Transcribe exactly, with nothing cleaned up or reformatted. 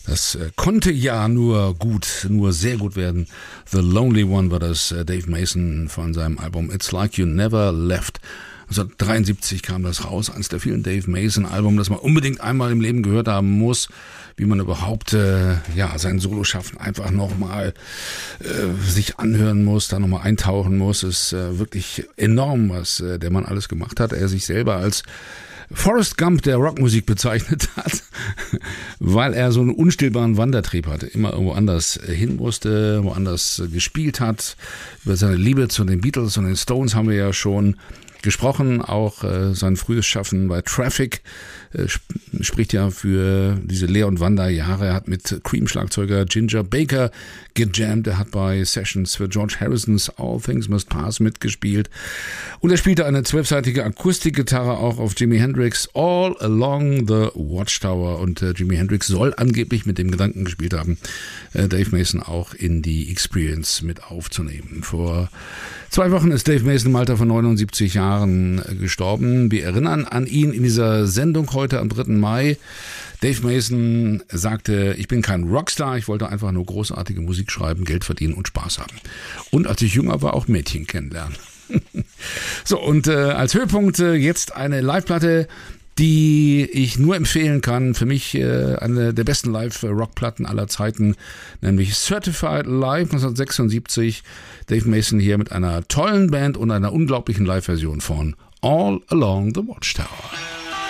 Das äh, konnte ja nur gut, nur sehr gut werden. The Lonely One war das, äh, Dave Mason von seinem Album It's Like You Never Left. neunzehnhundertdreiundsiebzig kam das raus, eines der vielen Dave Mason-Alben, das man unbedingt einmal im Leben gehört haben muss, wie man überhaupt äh, ja sein Soloschaffen einfach nochmal äh, sich anhören muss, da nochmal eintauchen muss. Es ist äh, wirklich enorm, was äh, der Mann alles gemacht hat. Er sich selber als Forrest Gump der Rockmusik bezeichnet hat, weil er so einen unstillbaren Wandertrieb hatte, immer irgendwo anders hin musste, woanders gespielt hat. Über seine Liebe zu den Beatles und den Stones haben wir ja schon gesprochen, auch äh, sein frühes Schaffen bei Traffic äh, sp- spricht ja für diese Lehr- und Wanderjahre. Er hat mit Cream-Schlagzeuger Ginger Baker gejammt, er hat bei Sessions für George Harrisons All Things Must Pass mitgespielt und er spielte eine zwölfseitige Akustikgitarre auch auf Jimi Hendrix All Along the Watchtower und äh, Jimi Hendrix soll angeblich mit dem Gedanken gespielt haben, äh, Dave Mason auch in die Experience mit aufzunehmen. Vor zwei Wochen ist Dave Mason im Alter von neunundsiebzig Jahren gestorben. Wir erinnern an ihn in dieser Sendung heute am dritten Mai. Dave Mason sagte, ich bin kein Rockstar, ich wollte einfach nur großartige Musik schreiben, Geld verdienen und Spaß haben. Und als ich jünger war, auch Mädchen kennenlernen. So, und äh, als Höhepunkt äh, jetzt eine Live-Platte, die ich nur empfehlen kann, für mich äh, eine der besten Live-Rock-Platten aller Zeiten, nämlich Certified Live neunzehnhundertsechsundsiebzig. Dave Mason hier mit einer tollen Band und einer unglaublichen Live-Version von All Along the Watchtower.